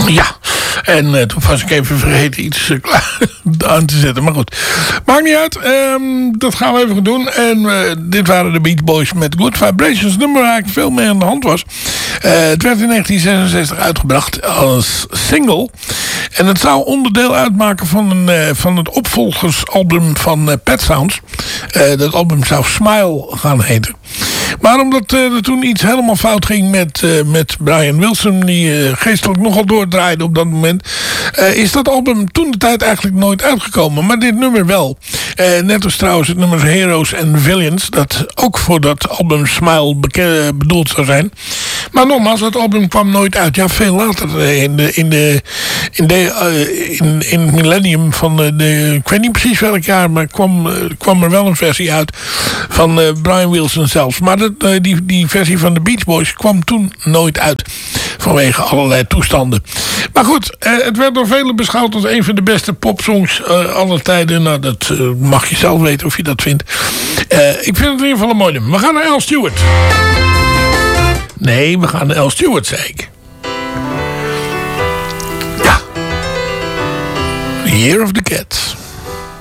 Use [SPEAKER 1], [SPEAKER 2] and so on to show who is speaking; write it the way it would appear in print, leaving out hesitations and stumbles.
[SPEAKER 1] Ja, en toen was ik even vergeten iets aan te zetten. Maar goed, maakt niet uit. Dat gaan we even doen. En dit waren de Beach Boys met Good Vibrations. Nummer waar eigenlijk veel mee aan de hand was. Het werd in 1966 uitgebracht als single. En het zou onderdeel uitmaken van het opvolgersalbum van Pet Sounds. Dat album zou Smile gaan heten. Maar omdat er toen iets helemaal fout ging met Brian Wilson, die geestelijk nogal doordraaide op dat moment, is dat album toen de tijd eigenlijk nooit uitgekomen. Maar dit nummer wel. Net als trouwens het nummer Heroes and Villains, dat ook voor dat album Smile bedoeld zou zijn. Maar nogmaals, dat album kwam nooit uit. Ja, veel later in het millennium van ik weet niet precies welk jaar, maar kwam er wel een versie uit van Brian Wilson zelfs. Maar die versie van de Beach Boys kwam toen nooit uit. Vanwege allerlei toestanden. Maar goed, het werd door velen beschouwd als een van de beste popsongs aller tijden. Nou, dat mag je zelf weten of je dat vindt. Ik vind het in ieder geval een mooi nummer. We gaan naar Al Stewart. Nee, we gaan naar Al Stewart, zei ik. Ja. The Year of the Cat.